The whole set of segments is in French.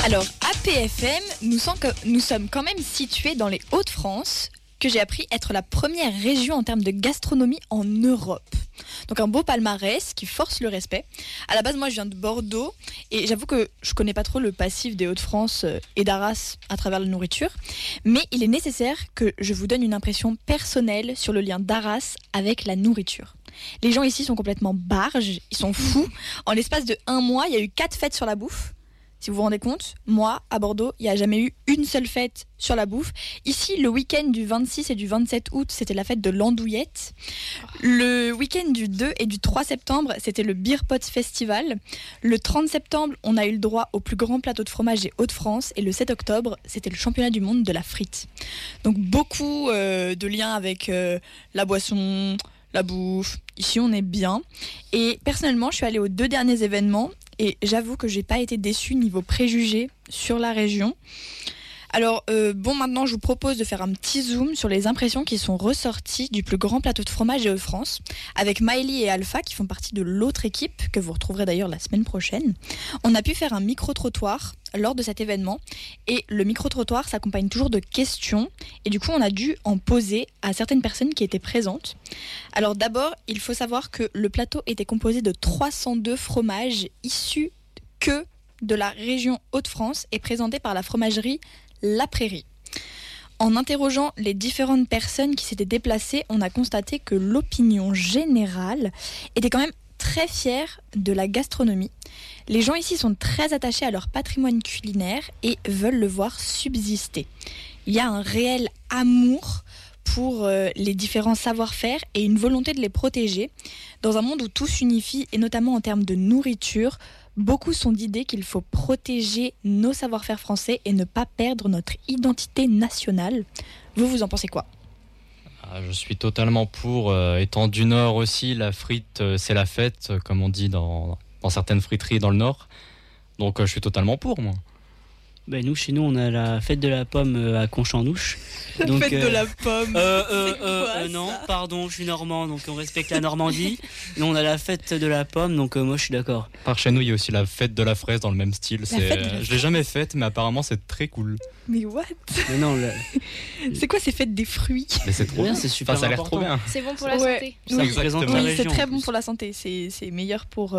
Alors, à PFM, nous sommes quand même situés dans les Hauts-de-France, que j'ai appris être la première région en termes de gastronomie en Europe. Donc un beau palmarès qui force le respect. À la base, moi, je viens de Bordeaux et j'avoue que je connais pas trop le passif des Hauts-de-France et d'Arras à travers la nourriture. Mais il est nécessaire que je vous donne une impression personnelle sur le lien d'Arras avec la nourriture. Les gens ici sont complètement barges, ils sont fous. En l'espace de 1 mois, il y a eu 4 fêtes sur la bouffe. Si vous vous rendez compte, moi, à Bordeaux, il n'y a jamais eu une seule fête sur la bouffe. Ici, le week-end du 26 et du 27 août, c'était la fête de l'andouillette. Le week-end du 2 et du 3 septembre, c'était le Beer Pot Festival. Le 30 septembre, on a eu le droit au plus grand plateau de fromage des Hauts-de-France. Et le 7 octobre, c'était le championnat du monde de la frite. Donc beaucoup de liens avec la boisson, la bouffe. Ici, on est bien. Et personnellement, je suis allée aux 2 derniers événements. Et j'avoue que j'ai pas été déçue niveau préjugés sur la région. Alors maintenant je vous propose de faire un petit zoom sur les impressions qui sont ressorties du plus grand plateau de fromage des Hauts-de-France avec Maëlie et Alpha qui font partie de l'autre équipe que vous retrouverez d'ailleurs la semaine prochaine. On a pu faire un micro-trottoir lors de cet événement et le micro-trottoir s'accompagne toujours de questions et du coup on a dû en poser à certaines personnes qui étaient présentes. Alors d'abord il faut savoir que le plateau était composé de 302 fromages issus que de la région Hauts-de-France et présentés par la fromagerie La Prairie. En interrogeant les différentes personnes qui s'étaient déplacées, on a constaté que l'opinion générale était quand même très fière de la gastronomie. Les gens ici sont très attachés à leur patrimoine culinaire et veulent le voir subsister. Il y a un réel amour pour les différents savoir-faire et une volonté de les protéger. Dans un monde où tout s'unifie, et notamment en termes de nourriture, beaucoup sont d'idées qu'il faut protéger nos savoir-faire français et ne pas perdre notre identité nationale. Vous en pensez quoi ? Je suis totalement pour. Étant du Nord aussi, la frite, c'est la fête, comme on dit dans certaines friteries dans le Nord. Donc je suis totalement pour, moi. Nous, chez nous, on a la fête de la pomme à Conchamp-en-Ouche. La fête de la pomme. Non, pardon, je suis normand, donc on respecte la Normandie. Et on a la fête de la pomme, donc moi, je suis d'accord. Par chez nous, il y a aussi la fête de la fraise dans le même style. Je l'ai jamais faite, mais apparemment, c'est très cool. Mais what ? Mais non, c'est quoi ces fêtes des fruits ? Mais c'est trop bien, c'est super ça a l'air important. trop bien. C'est bon pour la santé. Ça représente la Oui, région. c'est très bon pour la santé. C'est meilleur pour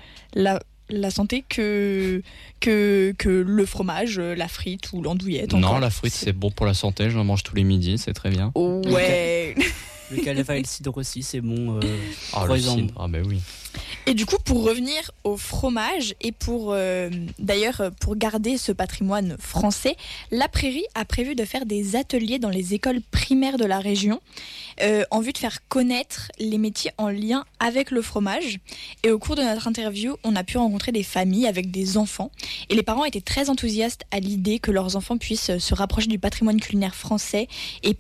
la santé que le fromage, la frite ou l'andouillette. Non, encore. la frite, c'est bon pour la santé. J'en mange tous les midis, c'est très bien. Ouais. Le calva et le cidre aussi, c'est bon. Le cidre, oui. Et du coup, pour revenir au fromage et pour garder ce patrimoine français, La Prairie a prévu de faire des ateliers dans les écoles primaires de la région en vue de faire connaître les métiers en lien avec le fromage. Et au cours de notre interview, on a pu rencontrer des familles avec des enfants. Et les parents étaient très enthousiastes à l'idée que leurs enfants puissent se rapprocher du patrimoine culinaire français et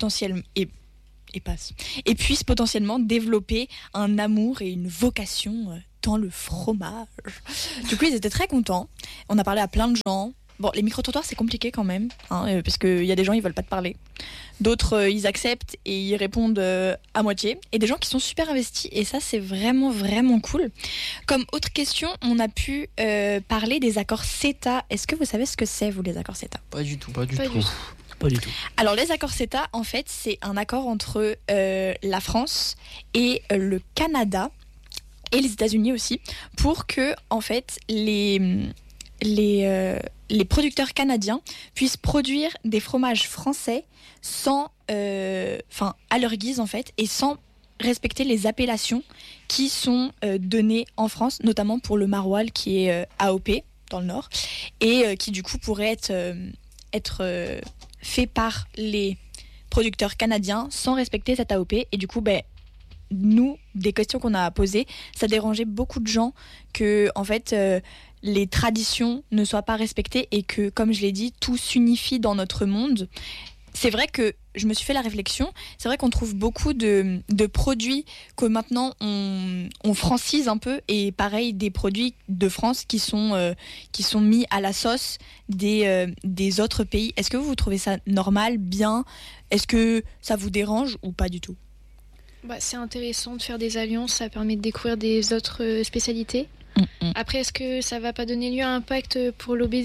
puissent potentiellement développer un amour et une vocation dans le fromage. Du coup, ils étaient très contents. On a parlé à plein de gens. Bon, les micro-trottoirs, c'est compliqué quand même, parce qu'il y a des gens, ils veulent pas te parler. D'autres, ils acceptent et ils répondent à moitié. Et des gens qui sont super investis, et ça, c'est vraiment, vraiment cool. Comme autre question, on a pu parler des accords CETA. Est-ce que vous savez ce que c'est, vous, les accords CETA ? Pas du tout. Pas du tout. Pas du tout. Alors les accords CETA, en fait, c'est un accord entre la France et le Canada et les États-Unis aussi, pour que en fait les producteurs canadiens puissent produire des fromages français sans, à leur guise en fait, et sans respecter les appellations qui sont données en France, notamment pour le maroilles qui est AOP dans le Nord et qui du coup pourrait être fait par les producteurs canadiens sans respecter cette AOP. Et du coup, nous, des questions qu'on a posées, ça dérangeait beaucoup de gens que, en fait, les traditions ne soient pas respectées et que, comme je l'ai dit, tout s'unifie dans notre monde. C'est vrai que je me suis fait la réflexion, c'est vrai qu'on trouve beaucoup de produits que maintenant on francise un peu, et pareil des produits de France qui sont mis à la sauce des autres pays. Est-ce que vous trouvez ça normal, bien ? Est-ce que ça vous dérange ou pas du tout ? C'est intéressant de faire des alliances, ça permet de découvrir des autres spécialités. Après, est-ce que ça va pas donner lieu à un pacte pour l'obésité ?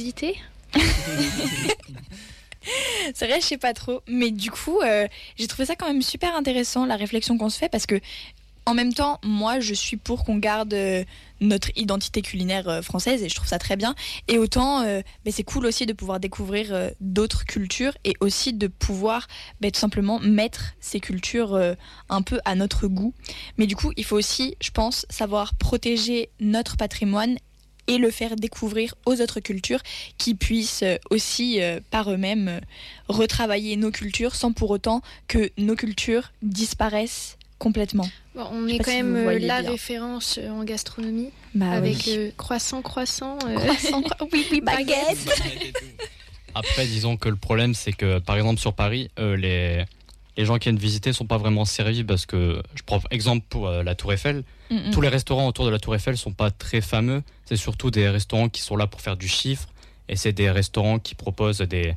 C'est vrai, je sais pas trop. Mais du coup, j'ai trouvé ça quand même super intéressant, la réflexion qu'on se fait, parce que en même temps, moi, je suis pour qu'on garde notre identité culinaire française et je trouve ça très bien. Et autant, c'est cool aussi de pouvoir découvrir d'autres cultures et aussi de pouvoir tout simplement mettre ces cultures un peu à notre goût. Mais du coup, il faut aussi, je pense, savoir protéger notre patrimoine et le faire découvrir aux autres cultures qui puissent aussi par eux-mêmes retravailler nos cultures sans pour autant que nos cultures disparaissent complètement. Bon, on est quand même la référence en gastronomie avec croissant, oui, baguette. Après, disons que le problème, c'est que par exemple sur Paris, les gens qui viennent visiter ne sont pas vraiment servis parce que, je prends exemple pour la Tour Eiffel, tous les restaurants autour de la Tour Eiffel ne sont pas très fameux. C'est surtout des restaurants qui sont là pour faire du chiffre et c'est des restaurants qui proposent des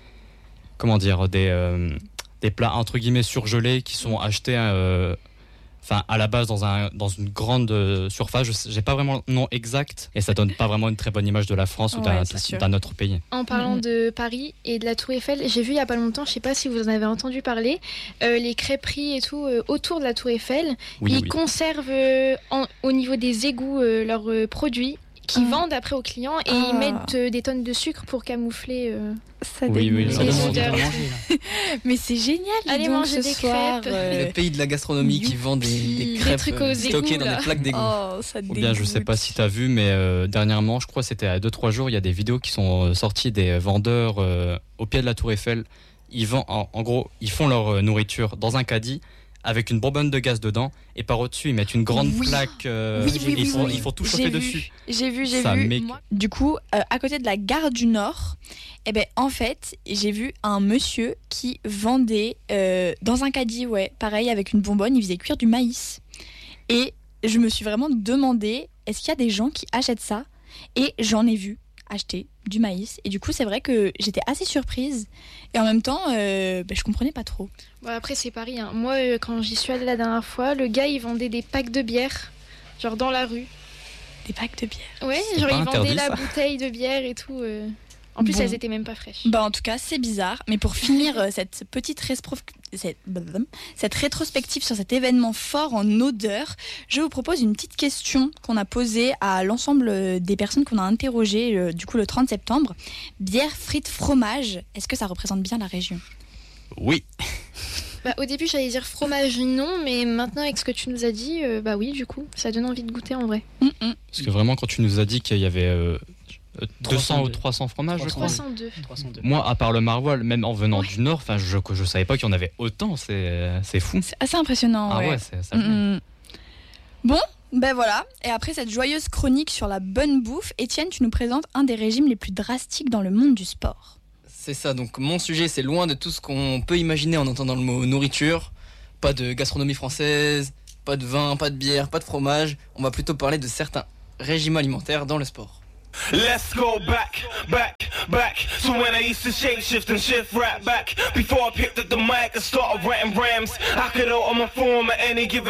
plats entre guillemets surgelés qui sont achetés à la base dans une grande surface. J'ai pas vraiment le nom exact et ça donne pas vraiment une très bonne image de la France ou d'un autre pays. En parlant de Paris et de la Tour Eiffel, j'ai vu il y a pas longtemps, je sais pas si vous en avez entendu parler, les crêperies et tout autour de la Tour Eiffel, ils conservent au niveau des égouts leurs produits qu'ils vendent après aux clients et ils mettent des tonnes de sucre pour camoufler ça les odeurs. Mais c'est génial. Allez manger des crêpes. Le pays de la gastronomie qui vend des crêpes stockées dans des plaques d'égout. Ou bien je sais pas si t'as vu, mais dernièrement, je crois que c'était à 2-3 jours, il y a des vidéos qui sont sorties des vendeurs au pied de la Tour Eiffel. En gros, ils font leur nourriture dans un caddie avec une bonbonne de gaz dedans et par au-dessus ils mettent une grande plaque ils font tout chauffer dessus. J'ai vu. Moi, du coup, à côté de la gare du Nord, en fait, j'ai vu un monsieur qui vendait dans un caddie, pareil avec une bonbonne, il faisait cuire du maïs. Et je me suis vraiment demandé, est-ce qu'il y a des gens qui achètent ça ? Et j'en ai vu acheter du maïs et du coup c'est vrai que j'étais assez surprise et en même temps je comprenais pas trop. Après c'est Paris, hein. Moi quand j'y suis allée la dernière fois, le gars il vendait des packs de bière genre dans la rue. Des packs de bière? Ouais, genre il vendait la bouteille de bière et tout en plus elles étaient même pas fraîches. En tout cas c'est bizarre, mais pour finir cette petite cette rétrospective sur cet événement fort en odeur, je vous propose une petite question qu'on a posée à l'ensemble des personnes qu'on a interrogées du coup le 30 septembre. Bière, frites, fromage, est-ce que ça représente bien la région ? Oui. Au début j'allais dire fromage non, mais maintenant avec ce que tu nous as dit, oui du coup, ça donne envie de goûter en vrai. Parce que vraiment quand tu nous as dit qu'il y avait 200 ou 300 fromages, je crois. 302. Moi, à part le maroilles, même en venant du Nord, je savais pas qu'il y en avait autant. C'est fou. C'est assez impressionnant. Ça Bon, voilà. Et après cette joyeuse chronique sur la bonne bouffe, Étienne, tu nous présentes un des régimes les plus drastiques dans le monde du sport. C'est ça. Donc mon sujet, c'est loin de tout ce qu'on peut imaginer en entendant le mot nourriture. Pas de gastronomie française, pas de vin, pas de bière, pas de fromage. On va plutôt parler de certains régimes alimentaires dans le sport. Let's go back to when I used to shapeshift and shift right back. Before I picked up the mic and started writing rhymes, I could alter my form at any given